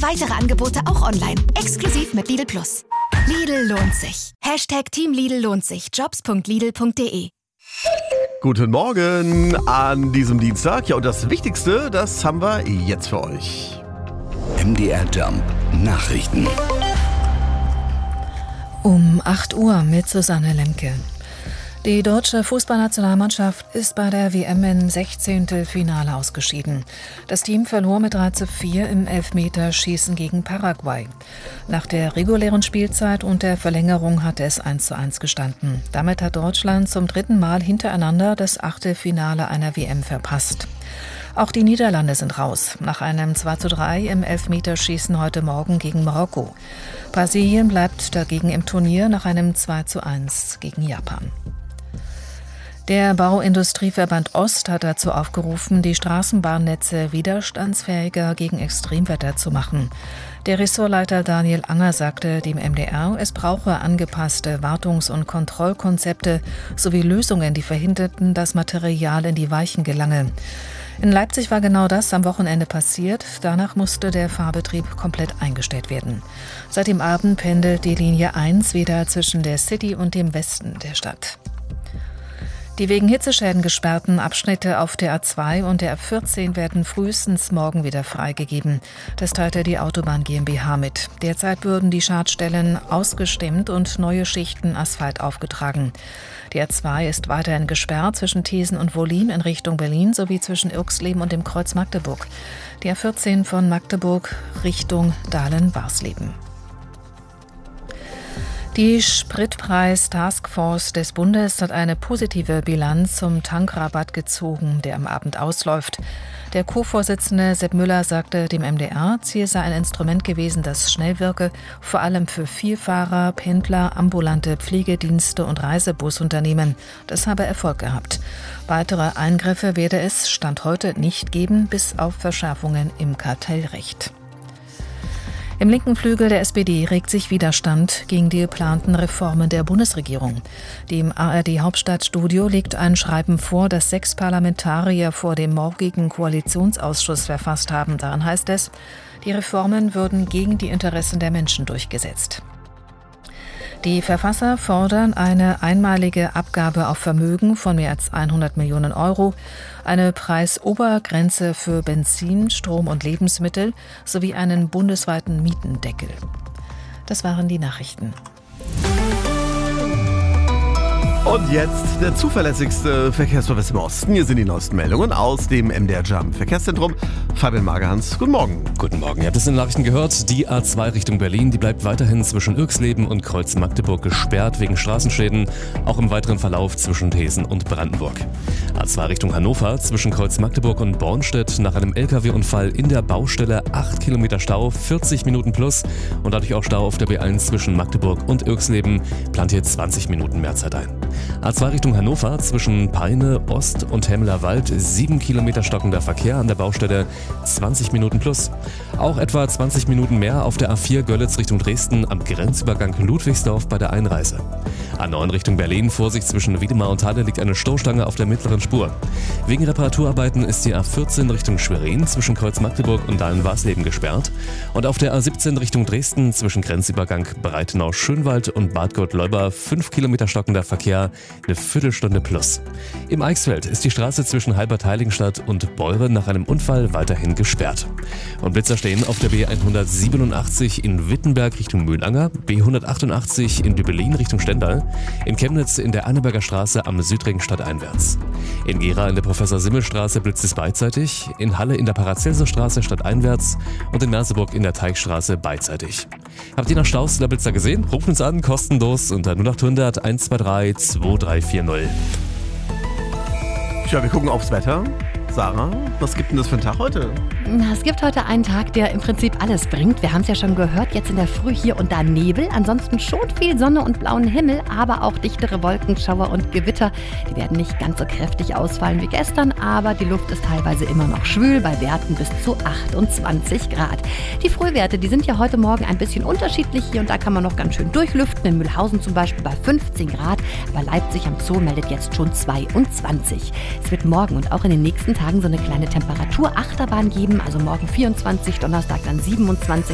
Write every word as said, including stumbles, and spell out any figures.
Weitere Angebote auch online. Exklusiv mit Lidl Plus. Lidl lohnt sich. Hashtag Team Lidl lohnt sich. Jobs punkt lidl punkt de. Guten Morgen an diesem Dienstag. Ja, und das Wichtigste, das haben wir jetzt für euch. M D R Jump Nachrichten. Um acht Uhr mit Susanne Lemke. Die deutsche Fußballnationalmannschaft ist bei der W M im Sechzehntelfinale ausgeschieden. Das Team verlor mit drei zu vier im Elfmeterschießen gegen Paraguay. Nach der regulären Spielzeit und der Verlängerung hatte es eins zu eins gestanden. Damit hat Deutschland zum dritten Mal hintereinander das Achtelfinale einer W M verpasst. Auch die Niederlande sind raus, nach einem zwei zu drei im Elfmeterschießen heute Morgen gegen Marokko. Brasilien bleibt dagegen im Turnier nach einem zwei zu eins gegen Japan. Der Bauindustrieverband Ost hat dazu aufgerufen, die Straßenbahnnetze widerstandsfähiger gegen Extremwetter zu machen. Der Ressortleiter Daniel Anger sagte dem M D R, es brauche angepasste Wartungs- und Kontrollkonzepte sowie Lösungen, die verhinderten, dass Material in die Weichen gelange. In Leipzig war genau das am Wochenende passiert. Danach musste der Fahrbetrieb komplett eingestellt werden. Seit dem Abend pendelt die Linie eins wieder zwischen der City und dem Westen der Stadt. Die wegen Hitzeschäden gesperrten Abschnitte auf der A zwei und der A vierzehn werden frühestens morgen wieder freigegeben. Das teilte die Autobahn GmbH mit. Derzeit würden die Schadstellen ausgestemmt und neue Schichten Asphalt aufgetragen. Die A zwei ist weiterhin gesperrt zwischen Thesen und Wollin in Richtung Berlin sowie zwischen Irxleben und dem Kreuz Magdeburg. Die A vierzehn von Magdeburg Richtung Dahlen-Warsleben. Die Spritpreis-Taskforce des Bundes hat eine positive Bilanz zum Tankrabatt gezogen, der am Abend ausläuft. Der Co-Vorsitzende Sepp Müller sagte dem M D R, Ziel sei ein Instrument gewesen, das schnell wirke, vor allem für Vielfahrer, Pendler, ambulante Pflegedienste und Reisebusunternehmen. Das habe Erfolg gehabt. Weitere Eingriffe werde es Stand heute nicht geben, bis auf Verschärfungen im Kartellrecht. Im linken Flügel der S P D regt sich Widerstand gegen die geplanten Reformen der Bundesregierung. Dem A R D-Hauptstadtstudio liegt ein Schreiben vor, das sechs Parlamentarier vor dem morgigen Koalitionsausschuss verfasst haben. Darin heißt es, die Reformen würden gegen die Interessen der Menschen durchgesetzt. Die Verfasser fordern eine einmalige Abgabe auf Vermögen von mehr als hundert Millionen Euro, eine Preisobergrenze für Benzin, Strom und Lebensmittel sowie einen bundesweiten Mietendeckel. Das waren die Nachrichten. Und jetzt der zuverlässigste Verkehrsservice im Osten. Hier sind die neuesten Meldungen aus dem M D R Jump Verkehrszentrum. Fabian Magerhans, guten Morgen. Guten Morgen. Ihr habt es in den Nachrichten gehört. Die A zwei Richtung Berlin, die bleibt weiterhin zwischen Irxleben und Kreuz Magdeburg gesperrt wegen Straßenschäden. Auch im weiteren Verlauf zwischen Thesen und Brandenburg. A zwei Richtung Hannover, zwischen Kreuz Magdeburg und Bornstedt nach einem L K W-Unfall in der Baustelle acht Kilometer Stau, vierzig Minuten plus und dadurch auch Stau auf der B eins zwischen Magdeburg und Irxleben. Plant hier zwanzig Minuten mehr Zeit ein. A zwei Richtung Hannover, zwischen Peine, Ost und Hemmeler Wald, sieben Kilometer stockender Verkehr an der Baustelle, zwanzig Minuten plus. Auch etwa zwanzig Minuten mehr auf der A vier Görlitz Richtung Dresden am Grenzübergang Ludwigsdorf bei der Einreise. A neun Richtung Berlin, Vorsicht zwischen Wiedemar und Halle liegt eine Stoßstange auf der mittleren Spur. Wegen Reparaturarbeiten ist die A vierzehn Richtung Schwerin zwischen Kreuz Magdeburg und Dahlen-Warsleben gesperrt. Und auf der A siebzehn Richtung Dresden zwischen Grenzübergang Breitenau-Schönwald und Bad Gottleuba fünf Kilometer stockender Verkehr, eine Viertelstunde plus. Im Eichsfeld ist die Straße zwischen Halbert-Heiligenstadt und Beuren nach einem Unfall weiterhin gesperrt. Und Blitzer stehen auf der B hundertsiebenundachtzig in Wittenberg Richtung Mühlanger, B hundertachtundachtzig in Dübelin Richtung Stendal, in Chemnitz in der Anneberger Straße am Südring stadteinwärts. In Gera in der Professor-Simmel-Straße blitzt es beidseitig, in Halle in der Paracelsus-Straße stadteinwärts und in Merseburg in der Teichstraße beidseitig. Habt ihr nach Staus der Blitzer gesehen? Ruft uns an, kostenlos unter null acht hundert eins zwei drei zwei drei vier null. Ja, wir gucken aufs Wetter. Sarah, was gibt denn das für einen Tag heute? Na, es gibt heute einen Tag, der im Prinzip alles bringt. Wir haben es ja schon gehört, jetzt in der Früh hier und da Nebel. Ansonsten schon viel Sonne und blauen Himmel, aber auch dichtere Wolken, Schauer und Gewitter. Die werden nicht ganz so kräftig ausfallen wie gestern, aber die Luft ist teilweise immer noch schwül, bei Werten bis zu achtundzwanzig Grad. Die Frühwerte, die sind ja heute Morgen ein bisschen unterschiedlich. Hier und da kann man noch ganz schön durchlüften. In Mühlhausen zum Beispiel bei fünfzehn Grad, aber Leipzig am Zoo meldet jetzt schon zweiundzwanzig. Es wird morgen und auch in den nächsten Tagen so eine kleine Temperaturachterbahn geben. Also morgen vierundzwanzig, Donnerstag dann siebenundzwanzig